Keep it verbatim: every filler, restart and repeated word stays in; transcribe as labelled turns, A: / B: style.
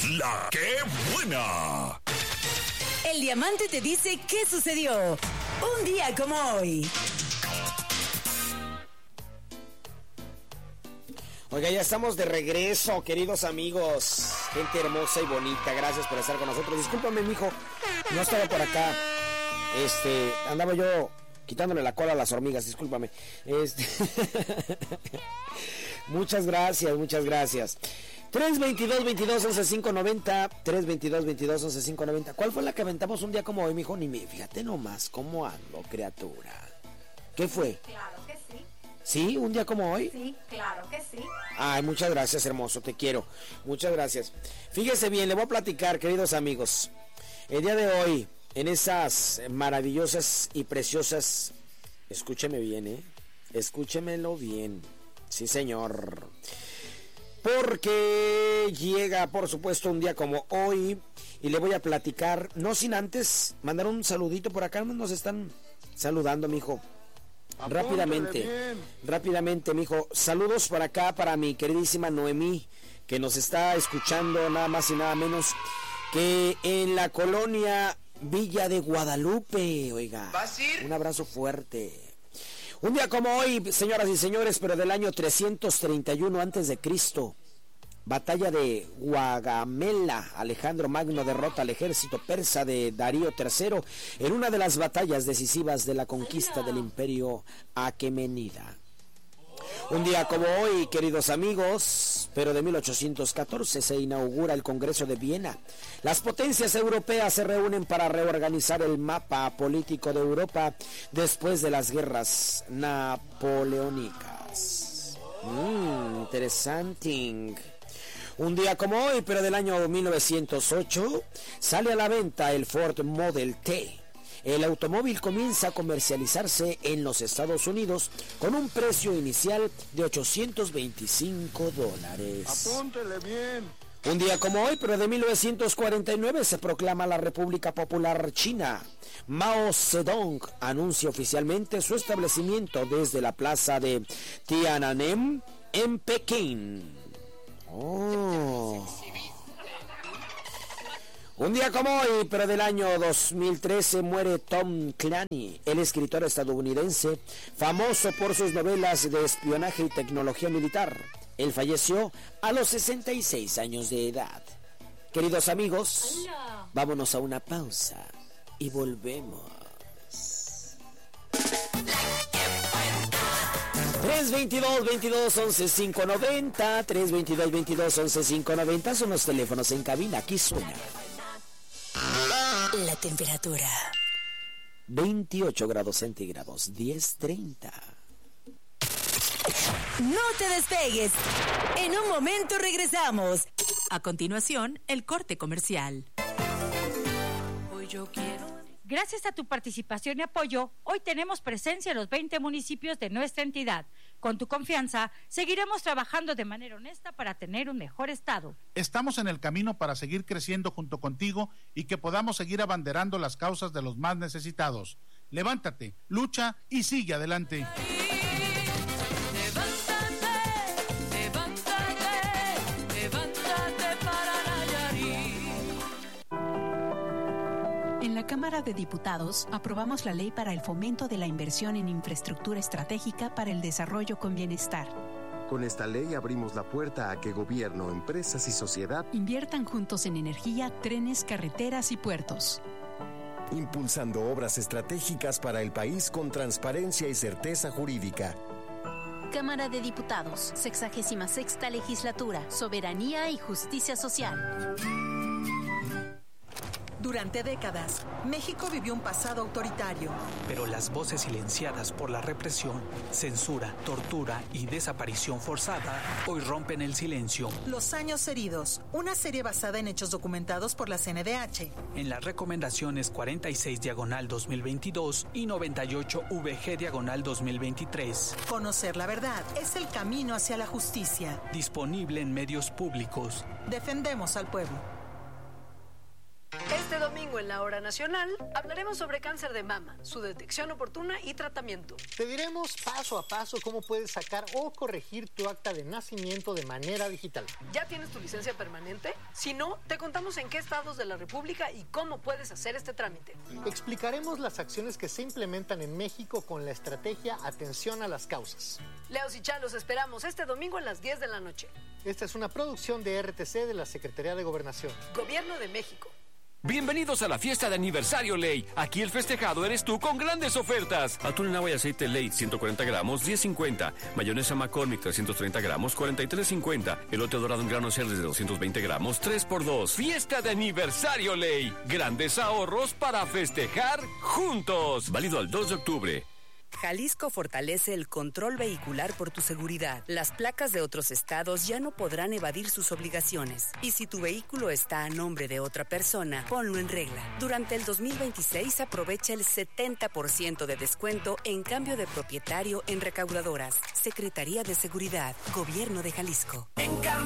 A: La que buena.
B: El diamante te dice qué sucedió un día como hoy.
C: Oiga, ya estamos de regreso, queridos amigos. Gente hermosa y bonita, gracias por estar con nosotros. Discúlpame, mijo, no estaba por acá. Este, andaba yo quitándole la cola a las hormigas, discúlpame. Este... muchas gracias, muchas gracias. tres veintidós, veintidós, once, cinco noventa. tres veintidós, veintidós, once, cinco noventa. ¿Cuál fue la que aventamos un día como hoy, mijo? Ni me... Fíjate nomás cómo ando, criatura. ¿Qué fue?
D: Claro que sí.
C: ¿Sí? ¿Un día como hoy?
D: Sí, claro que sí.
C: Ay, muchas gracias, hermoso, te quiero. Muchas gracias. Fíjese bien, le voy a platicar, queridos amigos. El día de hoy, en esas maravillosas y preciosas... Escúcheme bien, ¿eh? Escúchemelo bien. Sí, señor. Porque llega, por supuesto, un día como hoy. Y le voy a platicar, no sin antes mandar un saludito por acá. Nos están saludando, mijo. Rápidamente, bien. rápidamente, mijo. Saludos por acá para mi queridísima Noemí, que nos está escuchando nada más y nada menos que en la colonia Villa de Guadalupe. Oiga,
E: ¿vas a ir?
C: Un abrazo fuerte. Un día como hoy, señoras y señores, pero del año trescientos treinta y uno antes de Cristo. Batalla de Guagamela. Alejandro Magno derrota al ejército persa de Darío tercero en una de las batallas decisivas de la conquista del imperio aquemenida. Un día como hoy, queridos amigos, pero de mil ochocientos catorce se inaugura el Congreso de Viena. Las potencias europeas se reúnen para reorganizar el mapa político de Europa después de las guerras napoleónicas. Mmm, interesante. Un día como hoy, pero del año mil novecientos ocho, sale a la venta el Ford Model T. El automóvil comienza a comercializarse en los Estados Unidos con un precio inicial de ochocientos veinticinco dólares.
E: Apúntele bien.
C: Un día como hoy, pero de mil novecientos cuarenta y nueve, se proclama la República Popular China. Mao Zedong anuncia oficialmente su establecimiento desde la plaza de Tiananmen en Pekín. Oh. Un día como hoy, pero del año dos mil trece, muere Tom Clancy, el escritor estadounidense, famoso por sus novelas de espionaje y tecnología militar. Él falleció a los sesenta y seis años de edad. Queridos amigos, vámonos a una pausa y volvemos. tres veintidós, veintidós, once, cinco noventa. tres veintidós, veintidós, once, cinco noventa son los teléfonos en cabina. Aquí suena
B: la temperatura:
C: veintiocho grados centígrados, diez treinta.
B: No te despegues. En un momento regresamos.
F: A continuación, el corte comercial.
D: Hoy yo quiero. Gracias a tu participación y apoyo, hoy tenemos presencia en los veinte municipios de nuestra entidad. Con tu confianza, seguiremos trabajando de manera honesta para tener un mejor estado.
G: Estamos en el camino para seguir creciendo junto contigo y que podamos seguir abanderando las causas de los más necesitados. Levántate, lucha y sigue adelante.
F: En la Cámara de Diputados aprobamos la ley para el fomento de la inversión en infraestructura estratégica para el desarrollo con bienestar.
H: Con esta ley abrimos la puerta a que gobierno, empresas y sociedad
F: inviertan juntos en energía, trenes, carreteras y puertos.
H: Impulsando obras estratégicas para el país con transparencia y certeza jurídica.
I: Cámara de Diputados, sexagésima sexta legislatura, soberanía y justicia social.
J: Durante décadas, México vivió un pasado autoritario.
K: Pero las voces silenciadas por la represión, censura, tortura y desaparición forzada hoy rompen el silencio.
J: Los años heridos, una serie basada en hechos documentados por la C N D H.
K: En las recomendaciones cuarenta y seis diagonal dos mil veintidós y noventa y ocho V G diagonal dos mil veintitrés.
J: Conocer la verdad es el camino hacia la justicia.
K: Disponible en medios públicos.
J: Defendemos al pueblo.
L: Este domingo
E: domingo en la Hora Nacional hablaremos sobre cáncer de mama, su detección oportuna y tratamiento.
L: Te diremos paso a paso cómo puedes sacar o corregir tu acta de nacimiento de manera digital.
E: ¿Ya tienes tu licencia permanente? Si no, te contamos en qué estados de la República y cómo puedes hacer este trámite.
L: Explicaremos las acciones que se implementan en México con la estrategia Atención a las Causas.
E: Leos y Chá, los esperamos este domingo a las diez de la noche.
L: Esta es una producción de R T C de la Secretaría de Gobernación.
E: Gobierno de México.
M: Bienvenidos a la fiesta de aniversario Ley. Aquí el festejado eres tú con grandes ofertas. Atún en agua y aceite Ley, ciento cuarenta gramos, diez cincuenta. Mayonesa McCormick, trescientos treinta gramos, cuarenta y tres cincuenta. Elote dorado en grano Cerdes de doscientos veinte gramos, tres por dos. Fiesta de aniversario Ley. Grandes ahorros para festejar juntos. Válido al dos de octubre.
B: Jalisco fortalece el control vehicular por tu seguridad. Las placas de otros estados ya no podrán evadir sus obligaciones. Y si tu vehículo está a nombre de otra persona, ponlo en regla. Durante el dos mil veintiséis aprovecha el setenta por ciento de descuento en cambio de propietario en recaudadoras. Secretaría de Seguridad, Gobierno de Jalisco.
N: En cambio